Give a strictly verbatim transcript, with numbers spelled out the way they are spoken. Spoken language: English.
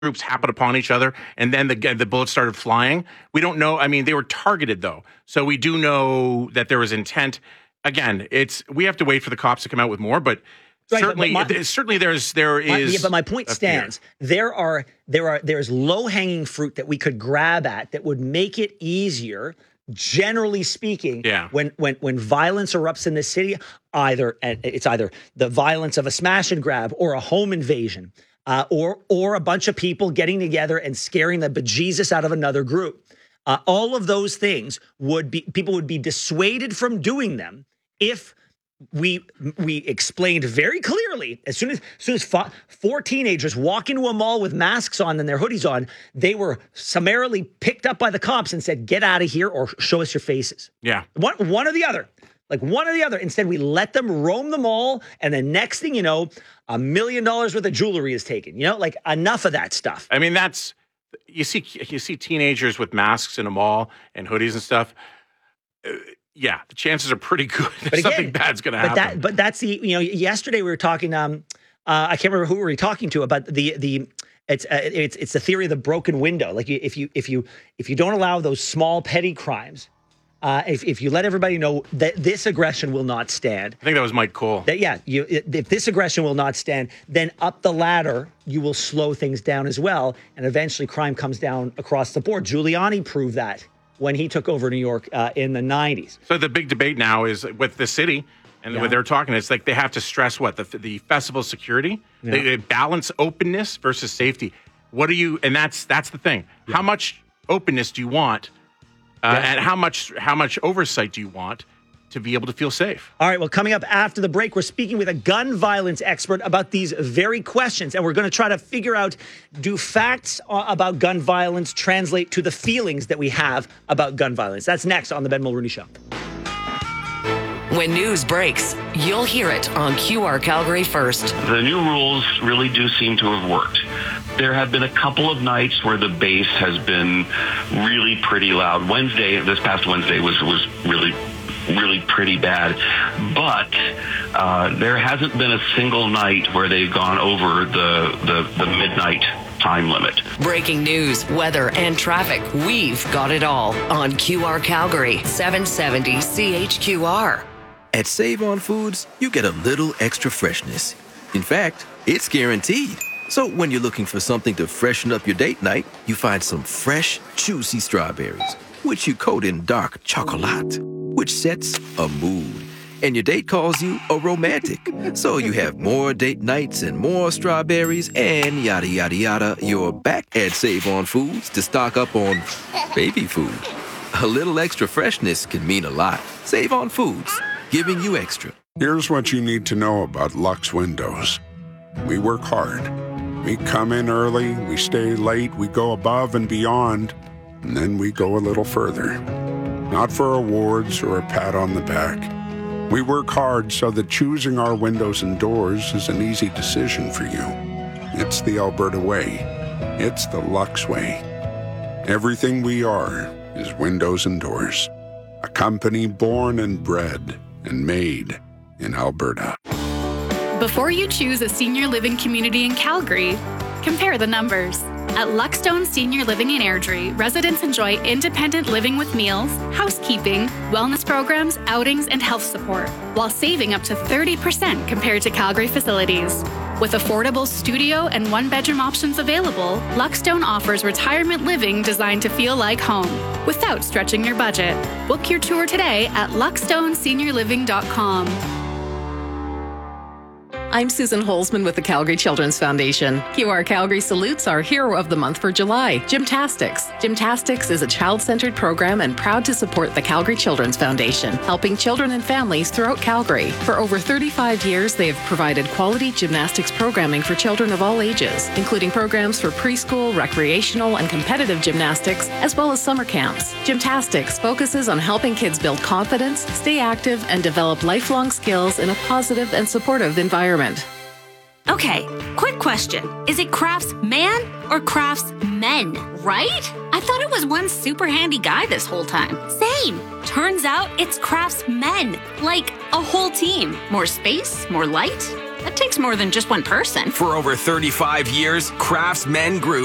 groups happened upon each other, and then the the bullets started flying. We don't know. I mean, they were targeted, though. So we do know that there was intent. Again, it's we have to wait for the cops to come out with more, but right, certainly, but my, certainly there's there is. My, yeah, but my point stands. Fear. There are there are there's low hanging fruit that we could grab at that would make it easier. Generally speaking, yeah. when when when violence erupts in the city, either it's either the violence of a smash and grab or a home invasion, uh, or or a bunch of people getting together and scaring the bejesus out of another group. Uh, all of those things would be people would be dissuaded from doing them if we we explained very clearly as soon as as soon as fo- four teenagers walk into a mall with masks on and their hoodies on, they were summarily picked up by the cops and said, "Get out of here or show us your faces." Yeah, one one or the other, like one or the other. Instead, we let them roam the mall, and the next thing you know, a million dollars worth of jewelry is taken. You know, like enough of that stuff. I mean, that's you see you see teenagers with masks in a mall and hoodies and stuff. Uh, Yeah, the chances are pretty good that again, something bad's going to happen. But that, but that's the you know. Yesterday we were talking. Um, uh, I can't remember who we were talking to about the the. It's uh, it's it's the theory of the broken window. Like if you if you if you don't allow those small petty crimes, uh, if if you let everybody know that this aggression will not stand. I think that was Mike Cole. That yeah, you if this aggression will not stand, then up the ladder you will slow things down as well, and eventually crime comes down across the board. Giuliani proved that when he took over New York uh, in the nineties. So the big debate now is with the city and yeah. what they're talking, it's like they have to stress what? The the festival security? Yeah. They, they balance openness versus safety. What do you, and that's that's the thing. Yeah. How much openness do you want uh, yeah. and how much how much oversight do you want to be able to feel safe? All right, well, coming up after the break, we're speaking with a gun violence expert about these very questions, and we're going to try to figure out, do facts about gun violence translate to the feelings that we have about gun violence? That's next on The Ben Mulrooney Show. When news breaks, you'll hear it on Q R Calgary First. The new rules really do seem to have worked. There have been a couple of nights where the bass has been really pretty loud. Wednesday, this past Wednesday was was really really pretty bad, but uh, there hasn't been a single night where they've gone over the, the, the midnight time limit. Breaking news, weather, and traffic. We've got it all on Q R Calgary, seven seventy C H Q R. At Save On Foods, you get a little extra freshness. In fact, it's guaranteed. So when you're looking for something to freshen up your date night, you find some fresh, juicy strawberries, which you coat in dark chocolate, which sets a mood. And your date calls you a romantic. So you have more date nights and more strawberries and yada, yada, yada. You're back at Save On Foods to stock up on baby food. A little extra freshness can mean a lot. Save On Foods, giving you extra. Here's what you need to know about Lux Windows. We work hard. We come in early, we stay late, we go above and beyond, and then we go a little further. Not for awards or a pat on the back. We work hard so that choosing our windows and doors is an easy decision for you. It's the Alberta way. It's the Lux way. Everything we are is windows and doors. A company born and bred and made in Alberta. Before you choose a senior living community in Calgary, compare the numbers. At Luckstone Senior Living in Airdrie, residents enjoy independent living with meals, housekeeping, wellness programs, outings, and health support, while saving up to thirty percent compared to Calgary facilities. With affordable studio and one-bedroom options available, Luckstone offers retirement living designed to feel like home, without stretching your budget. Book your tour today at luckstone senior living dot com. I'm Susan Holzman with the Calgary Children's Foundation. Q R Calgary salutes our hero of the month for July, Gymtastics. Gymtastics is a child-centered program and proud to support the Calgary Children's Foundation, helping children and families throughout Calgary. For over thirty-five years, they have provided quality gymnastics programming for children of all ages, including programs for preschool, recreational, and competitive gymnastics, as well as summer camps. Gymtastics focuses on helping kids build confidence, stay active, and develop lifelong skills in a positive and supportive environment. Okay, quick question. Is it craftsman or craftsmen, right? I thought it was one super handy guy this whole time. Same. Turns out it's craftsmen, like a whole team. More space, more light. That takes more than just one person. For over thirty-five years, Craftsmen Group